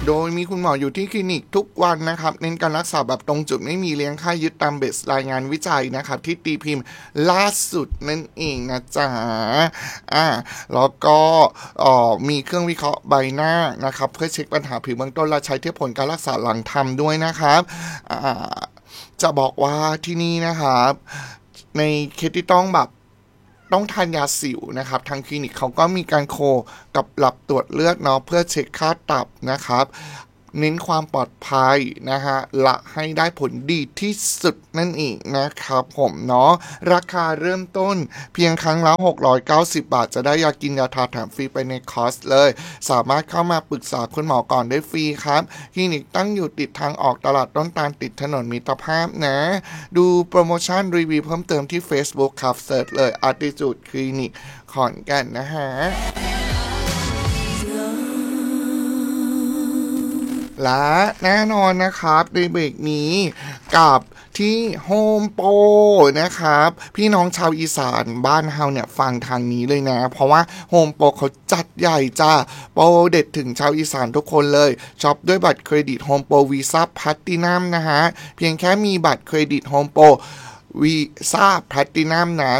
โดยมีคุณหมออยู่ที่คลินิกทุกวันนะครับเน้นการรักษาแบบตรงจุดไม่มีเลี้ยงค่ายึดตามเบสรายงานวิจัยนะครับที่ตีพิมพ์ล่าสุดนั่นเองนะจ๊ะแล้วก็มีเครื่องวิเคราะห์ใบหน้านะครับเพื่อเช็คปัญหาผิวเบื้องต้นและใช้เทียบผลการรักษาหลังทำด้วยนะครับจะบอกว่าที่นี่นะครับในเคสที่ต้องทานยาสิวนะครับทางคลินิกเขาก็มีการโคกับหลับตรวจเลือดเนาะเพื่อเช็คค่าตับนะครับเน้นความปลอดภัยนะฮะละให้ได้ผลดีที่สุดนั่นเองนะครับผมเนาะราคาเริ่มต้นเพียงครั้งละ690 บาทจะได้ยากินยาทาแถมฟรีไปในคอร์สเลยสามารถเข้ามาปรึกษาคุณหมอก่อนได้ฟรีครับคลินิกตั้งอยู่ติดทางออกตลาดต้นตาลติดถนนมิตรภาพนะดูโปรโมชั่นรีวิวเพิ่มเติมที่ Facebook ครับเสิร์ชเลย Attitude Clinic ขอนแก่นนะฮะและแน่นอนนะครับในเบรกนี้กับที่โฮมโปรนะครับพี่น้องชาวอีสานบ้านเฮาเนี่ยฟังทางนี้เลยนะเพราะว่าโฮมโปรเขาจัดใหญ่จ้าโปรเด็ดถึงชาวอีสานทุกคนเลยช็อปด้วยบัตรเครดิตโฮมโปรวีซ่าแพลตินัมนะฮะเพียงแค่มีบัตรเครดิตโฮมโปรวีซ่าแพลตินัมนะ